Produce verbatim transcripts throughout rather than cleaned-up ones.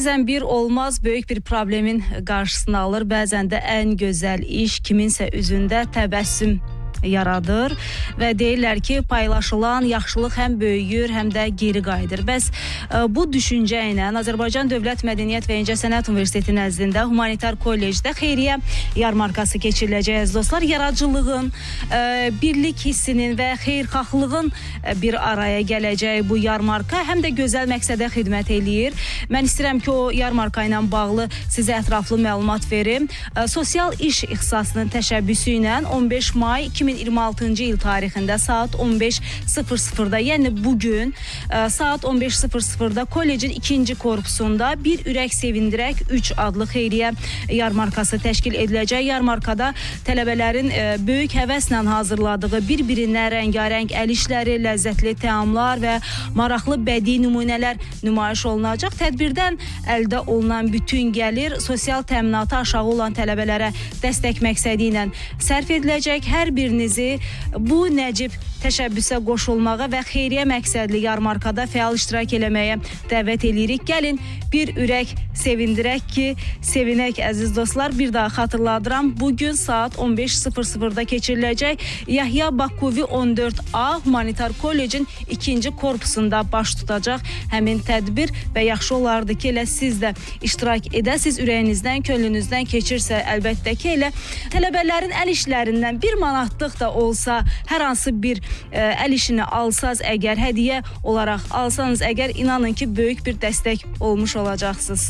Bəzən bir olmaz böyük bir problemin qarşısını alır, bəzən də ən gözəl iş kiminsə üzündə təbəssüm yaradır və deyirlər ki, paylaşılan yaxşılıq həm böyüyür, həm də geri qayıdır. Bəs bu düşüncə ilə Azərbaycan Dövlət Mədəniyyət və İncəsənət Universiteti nəzdində Humanitar Kollecdə xeyriyyə yarmarkası keçiriləcək əziz dostlar. Yaradıcılığın, birlik hissinin və xeyirxahlığın bir araya gələcək bu yarmarka həm də gözəl məqsədə xidmət eləyir. Mən istəyirəm ki, o yarmarka ilə bağlı sizə ətraflı məlumat verim. Sosial iş ixtisasının təşəbbüsü ilə on beş may iki min iyirmi altıncı il tarixində saat on beş sıfır sıfırda, yəni bugün saat on beş sıfır sıfırda kollecin ikinci korpusunda Bir Ürək Sevindirək üç adlı xeyriyyə yarmarkası təşkil ediləcək. Yarmarkada tələbələrin böyük həvəslə hazırladığı bir-birinə rəngarəng əl işləri, ləzzətli təamlar və maraqlı bədii nümunələr nümayiş olunacaq. Tədbirdən əldə olunan bütün gəlir sosial təminatı aşağı olan tələbələrə dəstək məqsədi ilə sərf ediləcək. Hər birinizi bu nəcib təşəbbüsə qoşulmağa və xeyriyyə məqsədli yarmarkada fəal iştirak eləməyə dəvət edirik. Gəlin bir ürək sevindirək ki, sevinək əziz dostlar. Bir daha xatırladıram, bugün saat on beş sıfır sıfırda keçiriləcək Yahya Bakuvi on dörd A Humanitar Kollecin ikinci korpusunda baş tutacaq həmin tədbir və yaxşı olardı ki, elə siz də iştirak edəsiz, ürəyinizdən, könlünüzdən keçirsə əlbəttə ki, elə tələbələrin əl işlərindən bir manatlıq da olsa, hər hansı bir ə, əl işini alsaz əgər, hədiyyə olaraq alsanız əgər, inanın ki, böyük bir dəstək olmuş olacaqsınız.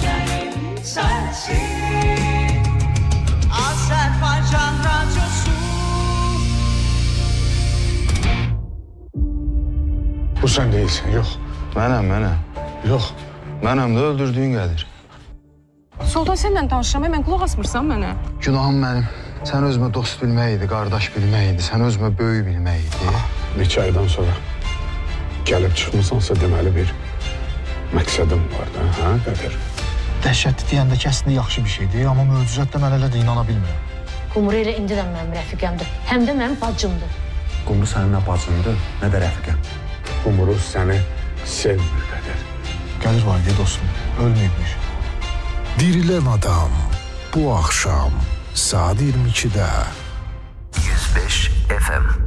Bu sen değilsin, yok. Mənəm, mənəm. Yok. Mənəm də öldürdüyün gəlir. Solda sənlə danışıram, mən qulaq asmırsan mənə. Günahım mənim. Sən özümə dost bilmək idi, qardaş bilmək idi, sən özümə böyük bilmək idi. Neçə aydan sonra gəlib çıxmısansa deməli bir məqsədim vardı, hə Qədir? Dəhşətli deyəndə kəsində yaxşı bir şeydir, amma möcüzətdə mən elə də inana bilmirəm. Qumru elə indi də mənim rəfiqəmdir, həm də mənim bacımdır. Qumru sənin nə bacındır, nə də rəfiqəm. Qumru səni sevmir Qədir. Gəlir var idi dostum, ölməyibmiş. Dirilən adam bu axşam saat iyirmi ikidə yüz beş F M